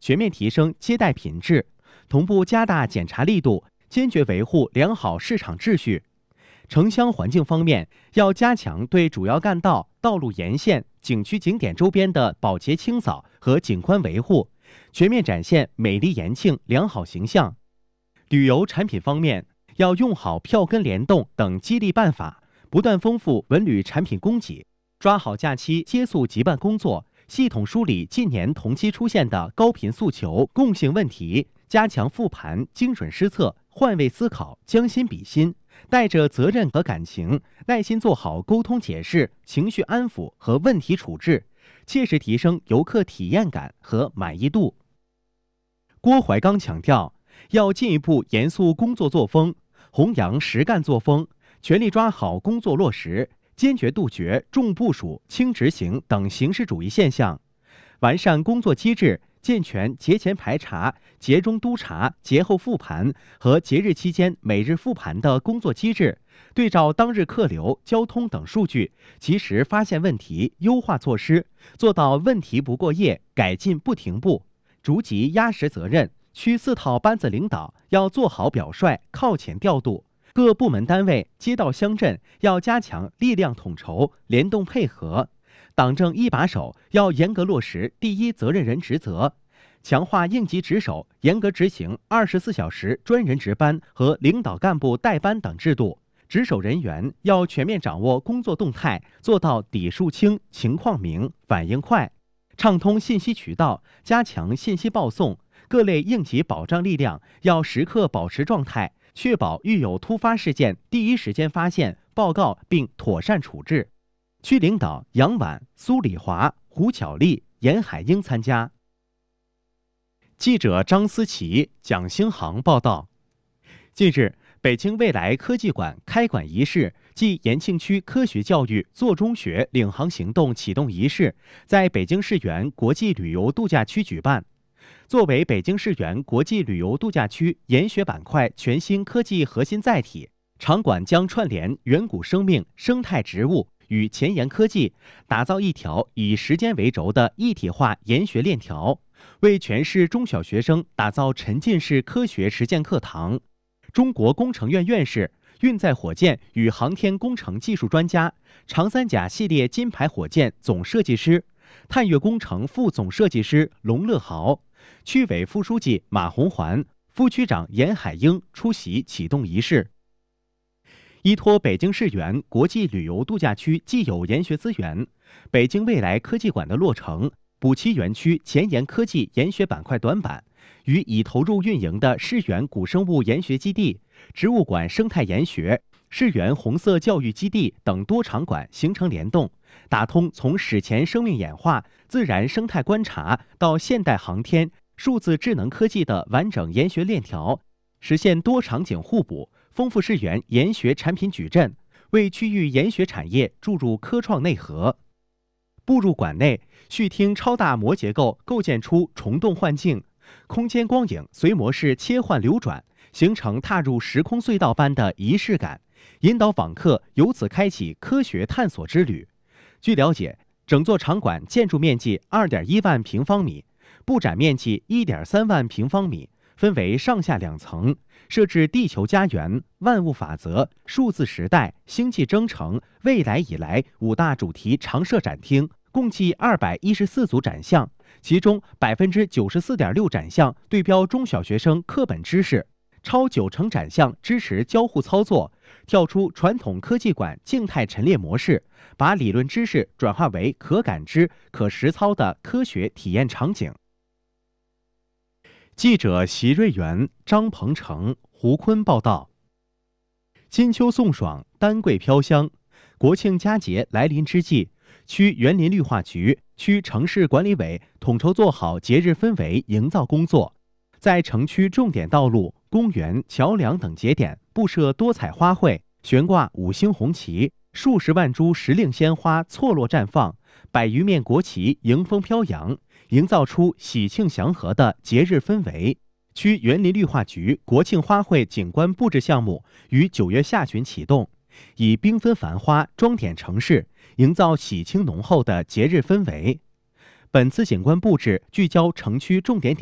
全面提升接待品质，同步加大检查力度，坚决维护良好市场秩序。城乡环境方面，要加强对主要干道、道路沿线、景区景点周边的保洁清扫和景观维护，全面展现美丽延庆良好形象。旅游产品方面，要用好票根联动等激励办法，不断丰富文旅产品供给，抓好假期接宿急办工作，系统梳理近年同期出现的高频诉求、共性问题，加强复盘、精准施策、换位思考、将心比心，带着责任和感情，耐心做好沟通解释、情绪安抚和问题处置，切实提升游客体验感和满意度。郭怀刚强调，要进一步严肃工作作风，弘扬实干作风，全力抓好工作落实，坚决杜绝重部署、轻执行等形式主义现象，完善工作机制，健全节前排查、节中督查、节后复盘和节日期间每日复盘的工作机制，对照当日客流、交通等数据，及时发现问题，优化措施，做到问题不过夜，改进不停步，逐级压实责任。区4套班子领导要做好表率，靠前调度。各部门单位、街道乡镇要加强力量统筹、联动配合。党政一把手要严格落实第一责任人职责，强化应急值守，严格执行24小时专人值班和领导干部带班等制度。值守人员要全面掌握工作动态，做到底数清、情况明、反应快，畅通信息渠道，加强信息报送。各类应急保障力量要时刻保持状态，确保遇有突发事件第一时间发现、报告并妥善处置。区领导杨婉、苏礼华、胡巧丽、严海英参加。记者张思琪、蒋兴航报道。近日，北京未来科技馆开馆仪式暨延庆区科学教育做中学领航行动启动仪式在北京世园国际旅游度假区举办。作为北京世园国际旅游度假区研学板块全新科技核心载体，场馆将串联远古生命、生态植物与前沿科技，打造一条以时间为轴的一体化研学链条，为全市中小学生打造沉浸式科学实践课堂。中国工程院院士、运载火箭与航天工程技术专家、长三甲系列金牌火箭总设计师、探月工程副总设计师龙乐豪、区委副书记马红环、副区长严海英出席启动仪式。依托北京世园国际旅游度假区既有研学资源，北京未来科技馆的落成，补齐园区前沿科技研学板块短板，与已投入运营的世园古生物研学基地、植物馆生态研学、世园红色教育基地等多场馆形成联动，打通从史前生命演化、自然生态观察到现代航天、数字智能科技的完整研学链条，实现多场景互补，丰富世园研学产品矩阵，为区域研学产业注入科创内核。步入馆内，序厅超大模结构构建出虫洞幻境，空间光影随模式切换流转，形成踏入时空隧道般的仪式感，引导访客由此开启科学探索之旅。据了解，整座场馆建筑面积2.1万平方米，布展面积1.3万平方米，分为上下2层，设置地球家园、万物法则、数字时代、星际征程、未来以来5大主题常设展厅，共计214组展项，其中94.6%展项对标中小学生课本知识，超90%展项支持交互操作，跳出传统科技馆静态陈列模式，把理论知识转化为可感知、可实操的科学体验场景。记者席瑞元、张鹏程、胡坤报道。金秋送爽，丹桂飘香。国庆佳节来临之际，区园林绿化局、区城市管理委统筹做好节日氛围营造工作，在城区重点道路、公园、桥梁等节点布设多彩花卉，悬挂5星红旗，数十万株时令鲜花错落绽放，100余面国旗迎风飘扬，营造出喜庆祥和的节日氛围。区园林绿化局国庆花卉景观布置项目于9月下旬启动，以缤纷繁花装点城市，营造喜庆浓厚的节日氛围。本次景观布置聚焦城区重点